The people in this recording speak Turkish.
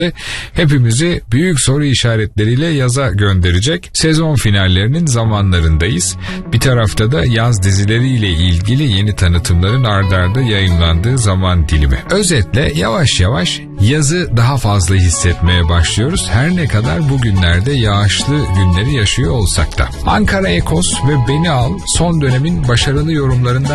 hepimizi büyük soru işaretleriyle yaza gönderecek sezon finallerinin zamanlarındayız. Bir tarafta da yaz dizileriyle ilgili yeni tanıtımların ard arda yayımlandığı zaman dilimi. Özetle yavaş yavaş yazı daha fazla hissetmeye başlıyoruz. Her ne kadar bugünlerde yağışlı günleri yaşıyor olsak da. Ankara Ekos ve Beni Al son dönemin başarılı yorumlarından